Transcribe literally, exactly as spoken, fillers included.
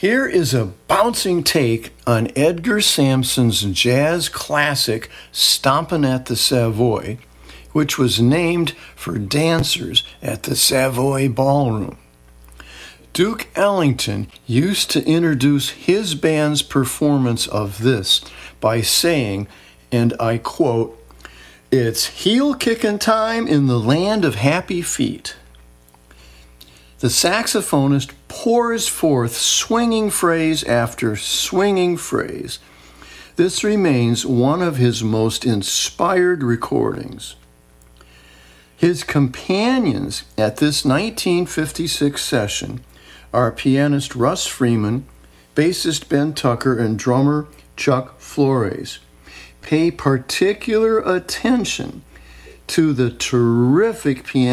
Here is a bouncing take on Edgar Sampson's jazz classic Stompin' at the Savoy, which was named for dancers at the Savoy Ballroom. Duke Ellington used to introduce his band's performance of this by saying, and I quote, "It's heel-kicking time in the land of happy feet." The saxophonist pours forth swinging phrase after swinging phrase. This remains one of his most inspired recordings. His companions at this nineteen fifty-six session are pianist Russ Freeman, bassist Ben Tucker, and drummer Chuck Flores. Pay particular attention to the terrific piano